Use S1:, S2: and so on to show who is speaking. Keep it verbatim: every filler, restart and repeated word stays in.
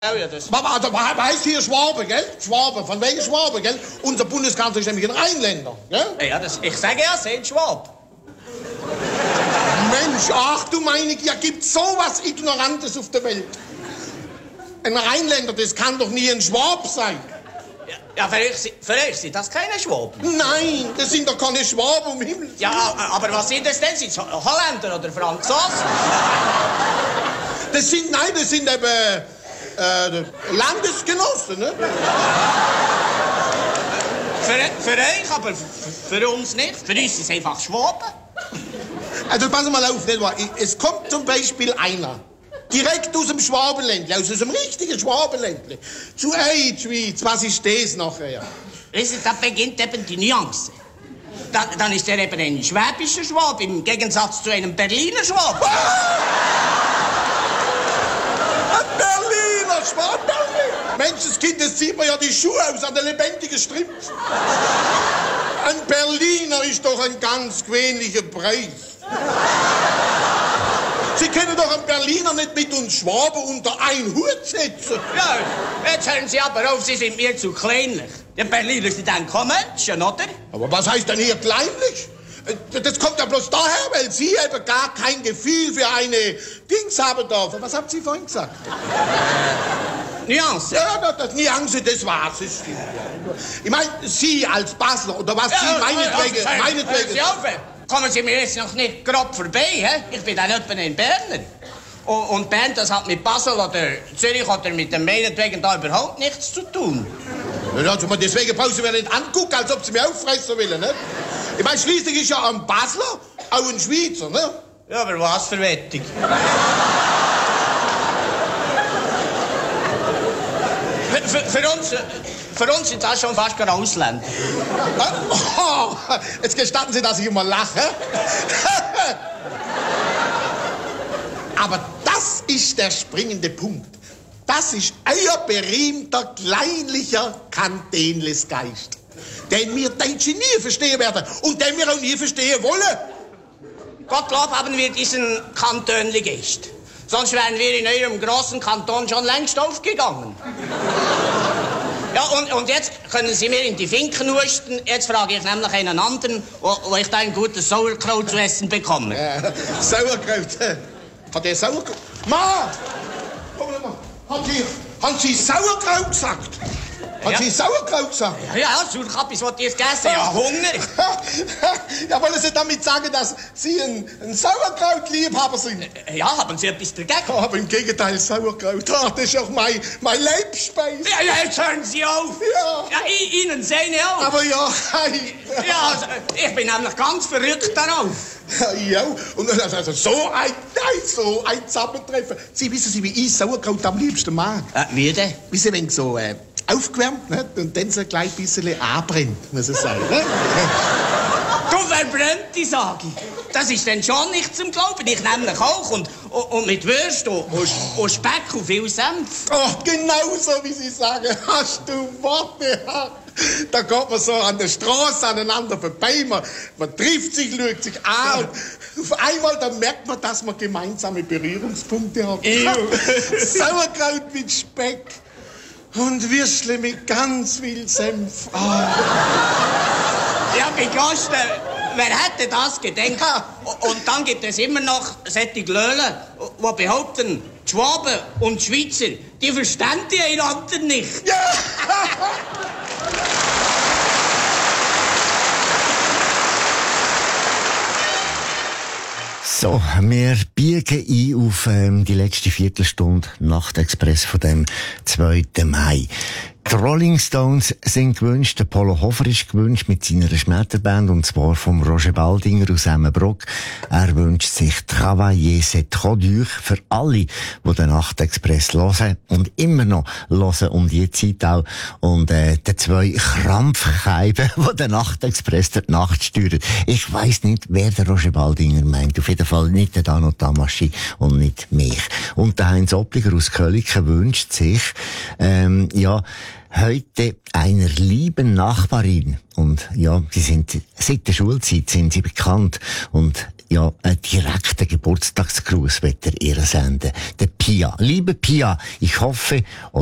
S1: Ja, das.
S2: Aber da heißt hier Schwabe, gell? Schwabe, von welchem Schwabe, gell? Unser Bundeskanzler ist nämlich ein Rheinländer, gell?
S1: Ja, das, ich sage ja, seid Schwab.
S2: Mensch, ach du meine, ja, gibt's sowas Ignorantes auf der Welt? Ein Rheinländer, das kann doch nie ein Schwab sein.
S1: Ja, ja für, euch, für euch sind das keine Schwaben.
S2: Nein, das sind doch keine Schwaben, um Himmels Willen.
S1: Ja, aber was sind das denn? Sind Holländer oder Franzosen?
S2: Das sind, nein, das sind eben äh, Landesgenossen, ne?
S1: Für, für euch, aber für uns nicht. Für uns sind es einfach Schwaben.
S2: Also pass mal auf, nicht wahr? Es kommt zum Beispiel einer, direkt aus dem Schwabenländle, aus dem richtigen Schwabenländle, zu euch in die Schweiz. Was ist das nachher?
S1: Wissen Sie, da beginnt eben die Nuance. Da, dann ist er eben ein schwäbischer Schwab, im Gegensatz zu einem Berliner Schwab.
S2: Ein Berliner Schwab, Berlin! Menschenskind, das sieht man ja die Schuhe aus an der lebendigen Strips. Ein Berliner ist doch ein ganz gewöhnlicher Preis. Sie können doch einen Berliner nicht mit uns Schwaben unter einen Hut setzen.
S1: Ja, jetzt hören Sie aber auf, Sie sind mir zu kleinlich. Die Berliner sind dann keine Menschen, oder?
S2: Aber was heißt denn hier kleinlich? Das kommt ja bloß daher, weil Sie eben gar kein Gefühl für eine Dings haben dürfen. Was haben Sie vorhin gesagt?
S1: Äh, Nuance.
S2: Ja, das, das Nuance, das war's. Das stimmt. Ich meine, Sie als Basler, oder was
S1: ja,
S2: Sie meinetwegen...
S1: Ja,
S2: meinetwegen
S1: Sie auf, kommen Sie mir jetzt noch nicht grob vorbei, he? Ich bin dann etwa ein Berner. Und, und Bern, das hat mit Basel oder Zürich oder mit dem meinetwegen da überhaupt nichts zu tun.
S2: Ja, also deswegen brauchen Sie mir nicht angucken, als ob Sie mich auffressen wollen, ne? Ich meine, schließlich ist ja ein Basler auch ein Schweizer, ne?
S1: Ja, aber was für Wettig. für, für, uns, für uns sind das schon fast gar Ausländer.
S2: Oh, jetzt gestatten Sie, dass ich immer lache. Aber das ist der springende Punkt. Das ist euer berühmter, kleinlicher Kantänlesgeist, den wir Deutsche nie verstehen werden und den wir auch nie verstehen wollen.
S1: Gottlob haben wir diesen Kantönli-Geist. Sonst wären wir in eurem großen Kanton schon längst aufgegangen. Ja, und, und jetzt können Sie mir in die Finken husten. Jetzt frage ich nämlich einen anderen, wo, wo ich da ein gutes Sauerkraut zu essen bekomme.
S2: Äh, Sauerkraut? Hat der Sauerkraut? Ma! Komm mal. Haben Sie, haben Sie Sauerkraut gesagt? Haben
S1: ja.
S2: Sie Sauerkraut gesagt?
S1: Ja, ja, Sauerkraut, was ihr gegessen ja, Hunger.
S2: Ja, wollen Sie damit sagen, dass Sie ein, ein Sauerkraut-Liebhaber sind?
S1: Ja, haben Sie etwas dagegen?
S2: Oh, aber im Gegenteil, Sauerkraut, oh, das ist auch mein, mein Leibspeise.
S1: Ja, ja, jetzt hören Sie auf.
S2: Ja.
S1: Ja, I, Ihnen sehen auch.
S2: Aber ja, hey.
S1: Ja, also, ich bin nämlich ganz verrückt darauf.
S2: Ja, und also so ein, nein, so ein Zusammentreffen. Sie wissen Sie, wie ich Sauerkraut am liebsten mag?
S1: Äh, wie denn?
S2: Wie Sie, wenn so äh, aufgewärmt, ne? Und dann so gleich ein bisschen anbrennt, muss ich sagen. Ne?
S1: Du verbrennt die Sage. Das ist denn schon nicht zum Glauben. Ich nämlich auch. Und, und, und mit Würst und, und, und Speck und viel Senf.
S2: Oh, genau so, wie Sie sagen. Hast du Worte? Da geht man so an der Straße aneinander vorbei. Man, man trifft sich, schaut sich an. Und auf einmal dann merkt man, dass man gemeinsame Berührungspunkte hat. Sauerkraut mit Speck. Und Würstle mit ganz viel Senf. Oh.
S1: Ja, begosten, wer hätte das gedenkt? Und dann gibt es immer noch solche Glöhlen, die behaupten, die Schwaben und die Schweizer, die verstehen einander nicht.
S2: Ja.
S3: So, wir biegen ein auf ähm, die letzte Viertelstunde Nachtexpress von dem zweiten Mai. Die Rolling Stones sind gewünscht, der Polo Hofer ist gewünscht mit seiner Schmetterband, und zwar vom Roger Baldinger aus Emmenbrock. Er wünscht sich «Travailler c'est trop dur» für alle, die den Nachtexpress hören und immer noch hören um die Zeit auch. Und äh, die zwei Krampfscheiben, die den Nachtexpress durch die Nacht steuern. Ich weiss nicht, wer der Roger Baldinger meint. Auf jeden Fall nicht der Dano Tamaschi und nicht mich. Und der Heinz Oppliger aus Köliken wünscht sich, ähm, ja, heute einer lieben Nachbarin. Und ja, sie sind, seit der Schulzeit sind sie bekannt. Und ja, einen direkten Geburtstagsgruß wird er ihr senden. Der Pia. Liebe Pia, ich hoffe,